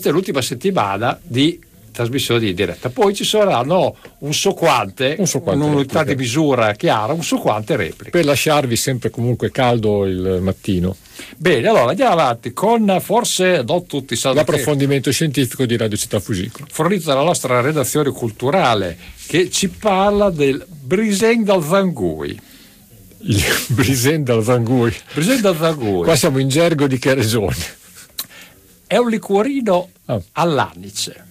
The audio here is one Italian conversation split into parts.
è l'ultima settimana di trasmissione di diretta, poi ci saranno un so quante un'unità di misura chiara, un so quante repliche per lasciarvi sempre comunque caldo il mattino. Bene, allora andiamo avanti con forse non tutti sanno l'approfondimento scientifico di Radio Città Fusicolo, fornito dalla nostra redazione culturale, che ci parla del Brisen dal Zangui. Il Brisen dal Zangui. Qua siamo in gergo di che regione? È un liquorino all'anice,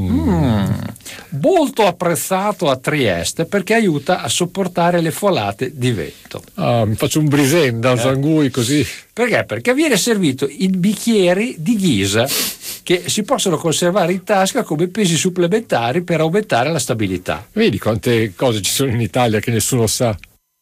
molto apprezzato a Trieste perché aiuta a sopportare le folate di vento. Mi faccio un Brisen dal Zangui così. Perché? Perché viene servito in bicchieri di ghisa che si possono conservare in tasca come pesi supplementari per aumentare la stabilità. Vedi quante cose ci sono in Italia che nessuno sa.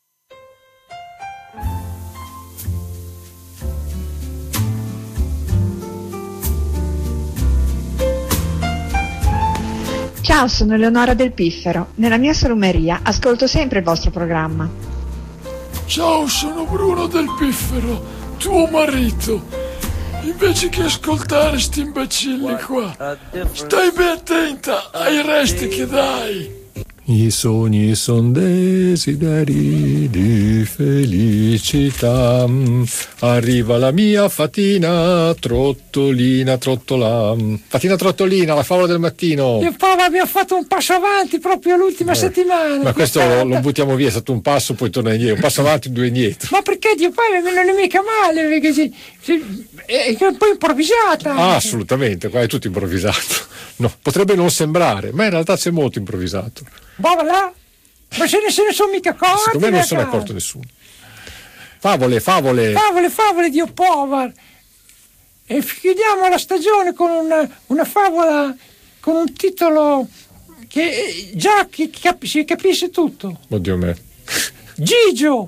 Ciao, sono Eleonora del Piffero. Nella mia salumeria ascolto sempre il vostro programma. Ciao, sono Bruno del Piffero, tuo marito. Invece che ascoltare sti imbecilli qua, stai ben attenta ai resti che dai. I sogni son desideri di felicità. Arriva la mia fatina, trottolina, trottola. Fatina trottolina, la favola del mattino. Io poi abbiamo fatto un passo avanti proprio l'ultima settimana. Ma questo lo buttiamo via, è stato un passo, poi torna indietro. Un passo avanti, due indietro. Ma perché Dio poi non è mica male, perché è un po' improvvisata. Assolutamente, qua è tutto improvvisato. No, potrebbe non sembrare, ma in realtà c'è molto improvvisato. Voilà. Ma se ne sono mica accorti. Secondo me non se ne è accorto nessuno. Favole Dio povero. E chiudiamo la stagione con una favola con un titolo che già si capisce tutto. Oddio me. Gigio,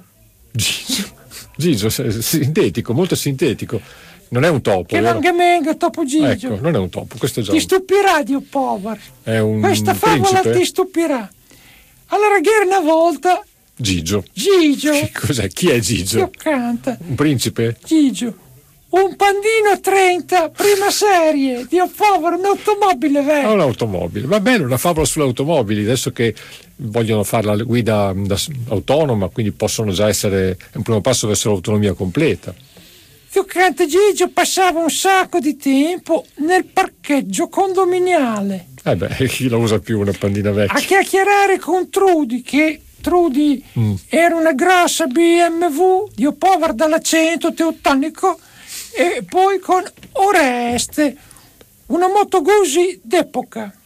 sintetico, molto sintetico. Non è un topo. Che langamenga, topo Gigio. Ecco, non è un topo, questo è già. Ti stupirà, Dio povero. È un Questa favola principe? Ti stupirà. Allora, che una volta. Gigio. Che cos'è? Chi è Gigio? Dio canta. Un principe? Gigio. Un Pandino 30, prima serie. Dio povero, un'automobile vecchia. Un'automobile. Va bene, una favola sulle automobili. Adesso che vogliono fare la guida autonoma, quindi possono già essere un primo passo verso l'autonomia completa. Canta Gigio passava un sacco di tempo nel parcheggio condominiale. Chi la usa più una pandina vecchia? A chiacchierare con Trudy, che Trudy era una grossa BMW, Dio povero dall'accento teutonico, e poi con Oreste, una Moto Guzzi d'epoca.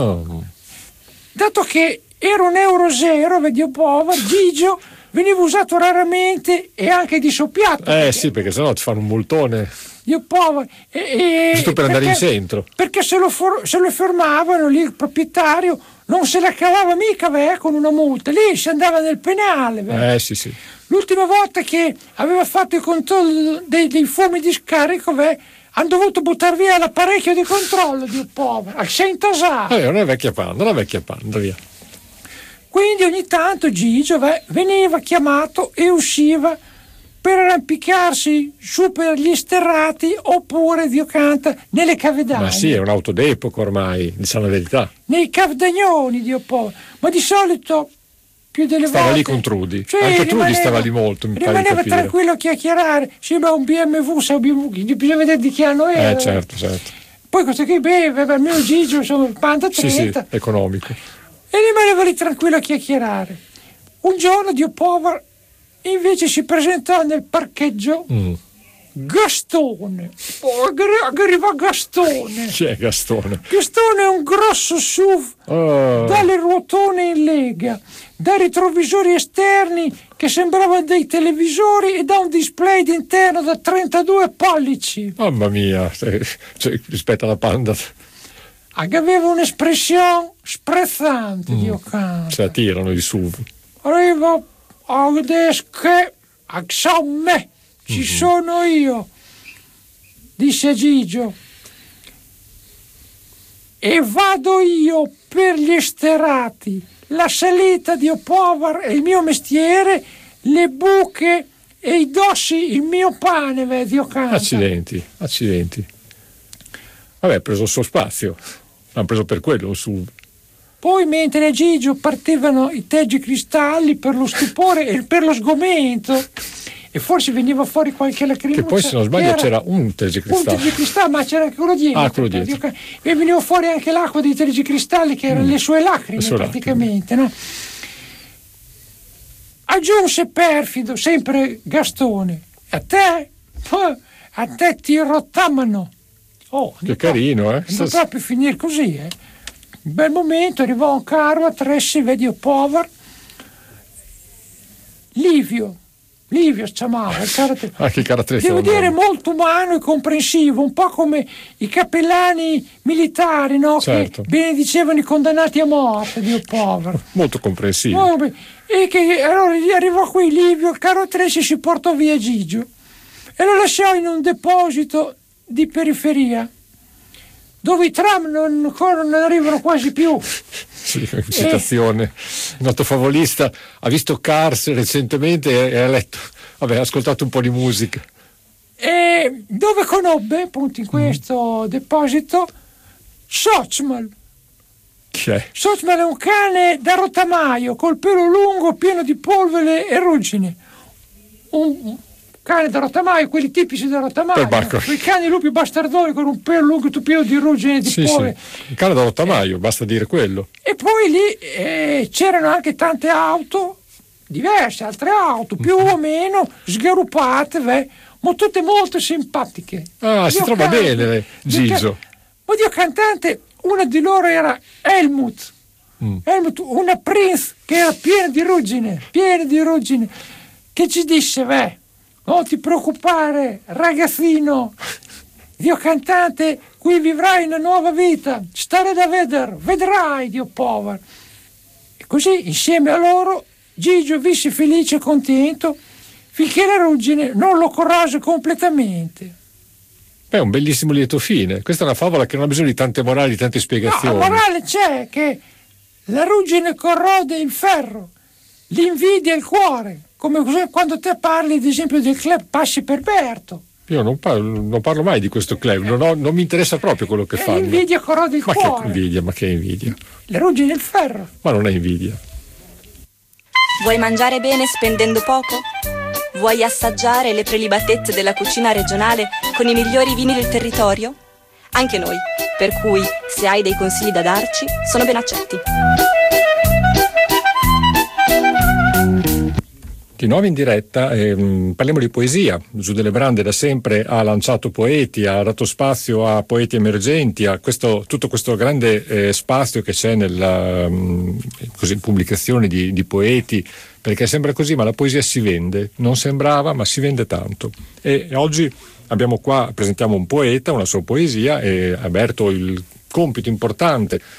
Dato che era un Euro 0, Dio povero, Gigio veniva usato raramente e anche di soppiatto. Sì, perché sennò ti fanno un multone. Dio povero. Giusto per andare in centro. Perché se lo fermavano lì il proprietario non se la cavava mica con una multa. Lì si andava nel penale. Sì. L'ultima volta che aveva fatto il controllo dei fumi di scarico, hanno dovuto buttare via l'apparecchio di controllo, Dio povero, al 100 euro. Una vecchia panda, via. Quindi ogni tanto Gigio veniva chiamato e usciva per arrampicarsi su per gli sterrati oppure, Dio canta, nelle cavedagne. Ma sì, è un'auto d'epoca ormai, diciamo la verità. Nei cavdagnoni, Dio povero. Ma di solito più delle volte... Stava lì con Trudy. Anche Trudy stava lì molto, mi pare di capire. Rimaneva tranquillo a chiacchierare. Sì, ma un BMW, sa un BMW, bisogna vedere di che anno era. Certo. Poi questo qui, almeno Gigio, insomma, il Panda 30. Sì, economico. E rimaneva lì tranquillo a chiacchierare. Un giorno, Dio povero, invece si presentò nel parcheggio Gastone. Arriva Gastone. Chi è Gastone? Gastone è un grosso SUV dalle ruotone in lega, dai retrovisori esterni che sembravano dei televisori e da un display d'interno da 32 pollici. Mamma mia, rispetto alla Panda. Aveva un'espressione sprezzante, Dio canta. Se la tirano i SUV. Arriva adesso che a me ci sono io, disse Gigio, e vado io per gli sterrati. La salita, Dio povero, è il mio mestiere, le buche e i dossi il mio pane, Dio canta. Accidenti. Vabbè, ha preso il suo spazio, l'hanno preso per quello su. Poi mentre a Gigio partivano i tergicristalli per lo stupore e per lo sgomento, e forse veniva fuori qualche lacrimuccia. Che poi, se non sbaglio, c'era un tergicristallo. Ma c'era anche quello dietro. Quello dietro. E veniva fuori anche l'acqua dei tergicristalli, che erano le sue lacrime, praticamente, no? Aggiunse perfido, sempre Gastone: a te ti rottamano. Che carino, Non proprio finire così, Un bel momento, arrivò un carro a Tressi, vedi pover. Livio si chiamava il carattere. Che carattere. Devo dire molto umano e comprensivo, un po' come i cappellani militari, no? Certo. Che benedicevano i condannati a morte, Dio povero. Molto comprensivo. E che allora arrivò qui Livio, il carro Tressi si portò via Gigio e lo lasciò in un deposito di periferia, dove i tram non arrivano quasi più. Sì, citazione. Il nostro favolista ha visto Cars recentemente e ha letto, ha ascoltato un po' di musica. E dove conobbe, appunto, in questo deposito, Sochmal. Chi è? Sochmal è un cane da rottamaio, col pelo lungo, pieno di polvere e ruggine. Un cane da rottamaio, quelli tipici da rottamaio, quei cani lupi bastardoni con un pelo lungo pieno di ruggine e di polvere. Sì. Il cane da rottamaio, basta dire quello. E poi lì c'erano anche tante auto, diverse altre auto, più o meno sgaruppate, ma tutte molto simpatiche. Si trova bene Gigio. Ma Dio cantante, una di loro era Helmut, una Prince che era piena di ruggine, che ci disse: non ti preoccupare, ragazzino, Dio cantante, qui vivrai una nuova vita, stare da vedrai, Dio povero. E così, insieme a loro, Gigio visse felice e contento finché la ruggine non lo corrose completamente. È un bellissimo lieto fine. Questa è una favola che non ha bisogno di tante morali, di tante spiegazioni. La morale c'è, che la ruggine corrode il ferro, l'invidia il cuore, come quando te parli, ad esempio, del club Passi per Berto. Io non parlo mai di questo club, non mi interessa proprio quello che fanno. L'invidia corrode il cuore. Che invidia? La ruggine il ferro. Ma non è invidia. Vuoi mangiare bene spendendo poco? Vuoi assaggiare le prelibatezze della cucina regionale con i migliori vini del territorio? Anche noi, per cui se hai dei consigli da darci, sono ben accetti. Di nuovo in diretta, parliamo di poesia. Giù delle Brande da sempre ha lanciato poeti, ha dato spazio a poeti emergenti, a tutto questo grande spazio che c'è nella pubblicazione di poeti, perché sembra così, ma la poesia si vende. Non sembrava, ma si vende tanto. E oggi presentiamo un poeta, una sua poesia, e ha aperto il compito importante